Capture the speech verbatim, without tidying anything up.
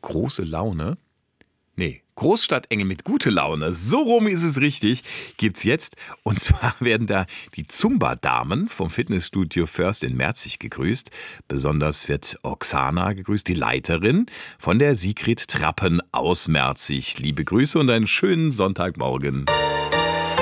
große Laune? Nee, Großstadtengel mit gute Laune, so rum ist es richtig, gibt's jetzt. Und zwar werden da die Zumba-Damen vom Fitnessstudio First in Merzig gegrüßt. Besonders wird Oksana gegrüßt, die Leiterin von der Sigrid Trappen aus Merzig. Liebe Grüße und einen schönen Sonntagmorgen.